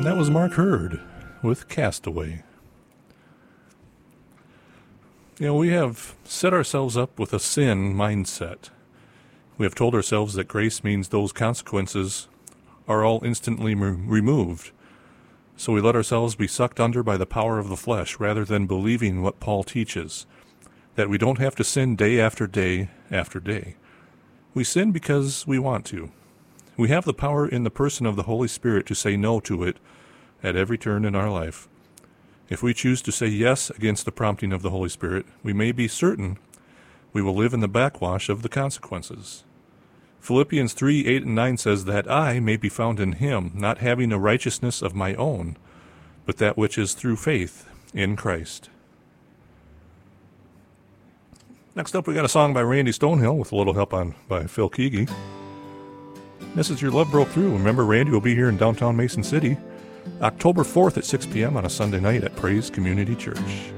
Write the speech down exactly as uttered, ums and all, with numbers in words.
that was Mark Hurd with Castaway. You know, we have set ourselves up with a sin mindset. We have told ourselves that grace means those consequences are all instantly re- removed. So we let ourselves be sucked under by the power of the flesh rather than believing what Paul teaches, that we don't have to sin day after day after day. We sin because we want to. We have the power in the person of the Holy Spirit to say no to it at every turn in our life. If we choose to say yes against the prompting of the Holy Spirit, we may be certain we will live in the backwash of the consequences. Philippians three, eight, and nine says that I may be found in him, not having a righteousness of my own, but that which is through faith in Christ. Next up, we got a song by Randy Stonehill with a little help on by Phil Keaggy. This is Your Love Broke Through. Remember, Randy will be here in downtown Mason City October fourth at six p.m. on a Sunday night at Praise Community Church.